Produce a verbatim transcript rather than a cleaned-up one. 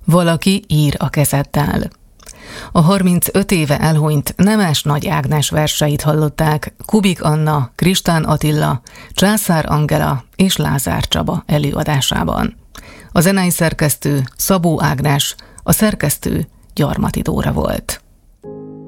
Valaki ír a kezeddel. A harmincöt éve elhunyt Nemes Nagy Ágnes verseit hallották Kubik Anna, Kristán Attila, Császár Angela és Lázár Csaba előadásában. A zenei szerkesztő Szabó Ágnes, a szerkesztő Gyarmati Dóra volt.